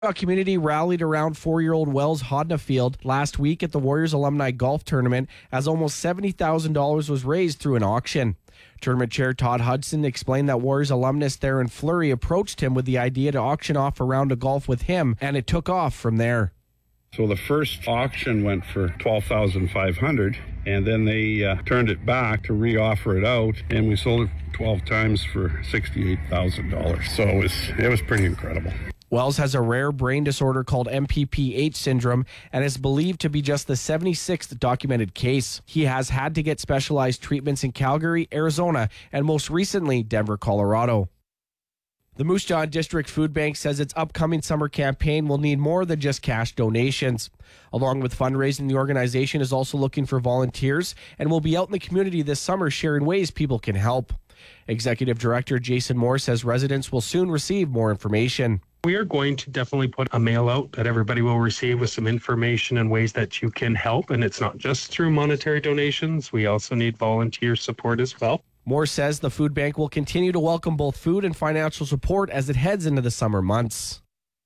A community rallied around 4-year-old Wells Hodna Field last week at the Warriors Alumni Golf Tournament as almost $70,000 was raised through an auction. Tournament chair Todd Hudson explained that Warriors alumnus Theron Fleury approached him with the idea to auction off a round of golf with him, and it took off from there. So the first auction went for $12,500, and then they turned it back to re-offer it out, and we sold it 12 times for $68,000. So it was pretty incredible. Wells has a rare brain disorder called MPP-H syndrome and is believed to be just the 76th documented case. He has had to get specialized treatments in Calgary, Arizona, and most recently, Denver, Colorado. The Moose Jaw District Food Bank says its upcoming summer campaign will need more than just cash donations. Along with fundraising, the organization is also looking for volunteers and will be out in the community this summer sharing ways people can help. Executive Director Jason Moore says residents will soon receive more information. We are going to definitely put a mail out that everybody will receive with some information and ways that you can help. And it's not just through monetary donations. We also need volunteer support as well. Moore says the food bank will continue to welcome both food and financial support as it heads into the summer months.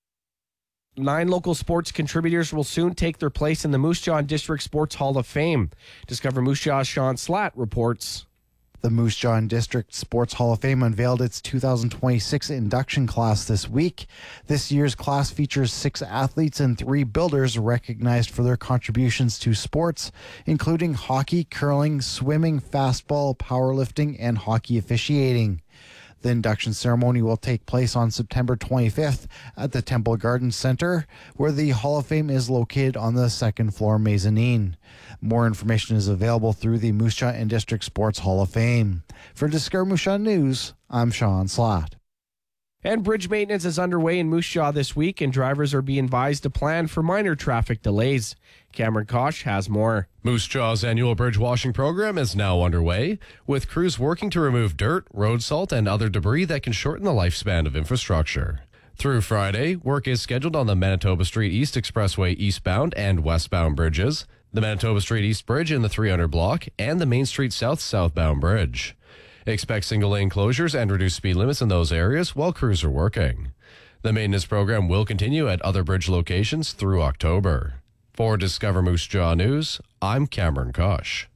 9 local sports contributors will soon take their place in the Moose Jaw District Sports Hall of Fame. Discover Moose Jaw's Sean Slatt reports. The Moose Jaw District Sports Hall of Fame unveiled its 2026 induction class this week. This year's class features 6 athletes and 3 builders recognized for their contributions to sports, including hockey, curling, swimming, fastball, powerlifting, and hockey officiating. The induction ceremony will take place on September 25th at the Temple Garden Center, where the Hall of Fame is located on the second floor mezzanine. More information is available through the Moose Jaw and District Sports Hall of Fame. For Discover Moose Jaw News, I'm Sean Slatt. And bridge maintenance is underway in Moose Jaw this week, and drivers are being advised to plan for minor traffic delays. Cameron Koch has more. Moose Jaw's annual bridge washing program is now underway, with crews working to remove dirt, road salt, and other debris that can shorten the lifespan of infrastructure. Through Friday, work is scheduled on the Manitoba Street East Expressway eastbound and westbound bridges, the Manitoba Street East Bridge in the 300 block, and the Main Street South southbound bridge. Expect single-lane closures and reduced speed limits in those areas while crews are working. The maintenance program will continue at other bridge locations through October. For Discover Moose Jaw News, I'm Cameron Koch.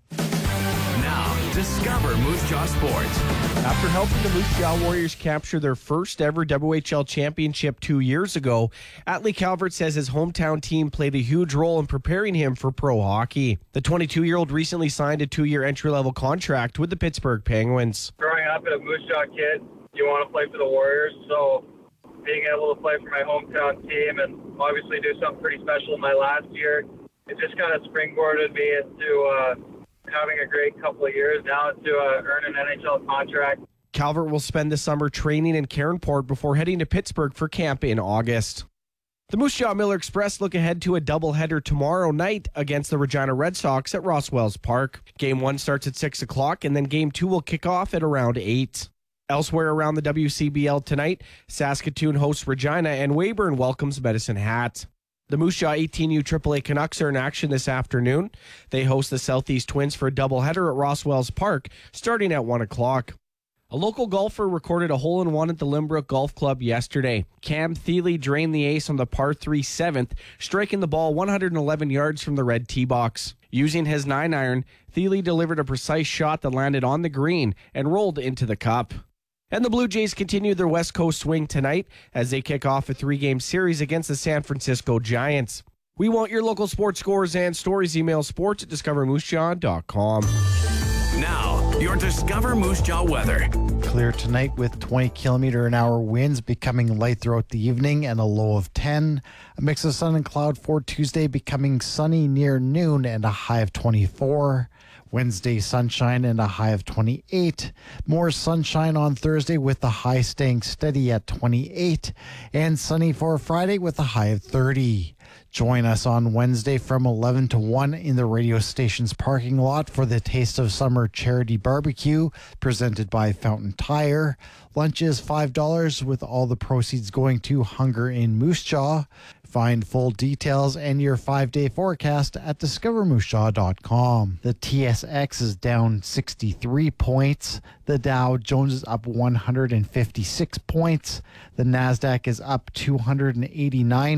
Now, Discover Moose Jaw Sports. After helping the Moose Jaw Warriors capture their first ever WHL championship 2 years ago, Atlee Calvert says his hometown team played a huge role in preparing him for pro hockey. The 22-year-old recently signed a 2-year entry-level contract with the Pittsburgh Penguins. Growing up as a Moose Jaw kid, you want to play for the Warriors, so being able to play for my hometown team and obviously do something pretty special in my last year, it just kind of springboarded me into having a great couple of years now to earn an NHL contract. Calvert will spend the summer training in Caronport before heading to Pittsburgh for camp in August. The Moose Jaw Miller Express look ahead to a doubleheader tomorrow night against the Regina Red Sox at Ross-Wells Park. Game 1 starts at 6 o'clock, and then Game 2 will kick off at around 8. Elsewhere around the WCBL tonight, Saskatoon hosts Regina and Weyburn welcomes Medicine Hat. The Moose Jaw 18U AAA Canucks are in action this afternoon. They host the Southeast Twins for a doubleheader at Ross-Wells Park starting at 1 o'clock. A local golfer recorded a hole-in-one at the Limbrook Golf Club yesterday. Cam Thiele drained the ace on the par 3 7th, striking the ball 111 yards from the red tee box. Using his 9-iron, Thiele delivered a precise shot that landed on the green and rolled into the cup. And the Blue Jays continue their West Coast swing tonight as they kick off a 3-game series against the San Francisco Giants. We want your local sports scores and stories. Email sports@discovermoosejaw.com. Now, your Discover Moose Jaw weather. Clear tonight with 20-kilometer-an-hour winds becoming light throughout the evening and a low of 10. A mix of sun and cloud for Tuesday, becoming sunny near noon and a high of 24. Wednesday, sunshine and a high of 28. More sunshine on Thursday with the high staying steady at 28. And sunny for Friday with a high of 30. Join us on Wednesday from 11 to 1 in the radio station's parking lot for the Taste of Summer charity barbecue presented by Fountain Tire. Lunch is $5 with all the proceeds going to Hunger in Moose Jaw. Find full details and your 5-day forecast at discovermoosejaww.com. The TSX is down 63 points. The Dow Jones is up 156 points. The NASDAQ is up 289